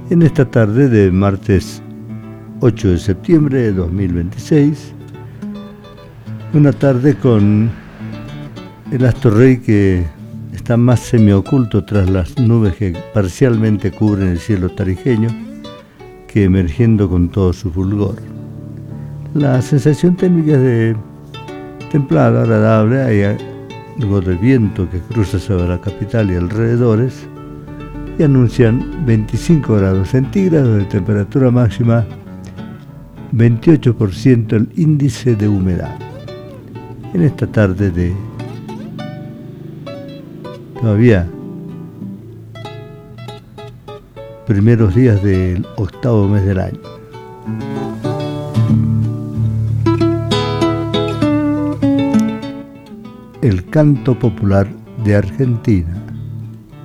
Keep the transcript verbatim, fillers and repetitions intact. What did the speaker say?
En esta tarde de martes ocho de septiembre de dos mil veintiséis, una tarde con el astro rey que está más semioculto tras las nubes que parcialmente cubren el cielo tarijeño que emergiendo con todo su fulgor. La sensación térmica es de templado, agradable, hay algo de viento que cruza sobre la capital y alrededores y anuncian veinticinco grados centígrados de temperatura máxima, veintiocho por ciento el índice de humedad. En esta tarde de todavía primeros días del octavo mes del año. El canto popular de Argentina.